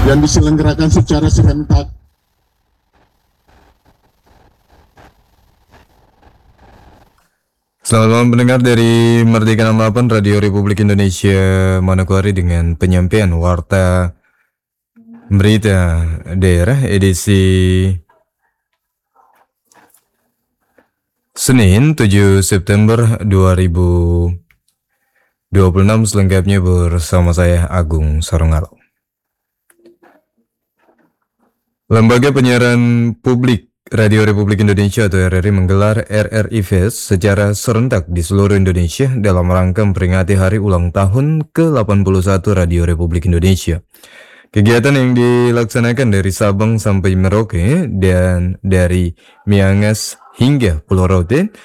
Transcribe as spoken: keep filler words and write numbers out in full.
yang diselenggarakan secara serentak. Selamat malam pendengar dari Merdeka enam puluh delapan Radio Republik Indonesia Manokwari dengan penyampaian warta berita daerah edisi Senin tujuh September dua ribu dua puluh enam, selengkapnya bersama saya Agung Sarungalo. Lembaga Penyiaran Publik Radio Republik Indonesia atau R R I menggelar R R I Fest secara serentak di seluruh Indonesia dalam rangka memperingati hari ulang tahun ke delapan puluh satu Radio Republik Indonesia. Kegiatan yang dilaksanakan dari Sabang sampai Merauke dan dari Miangas hingga Pulau Rote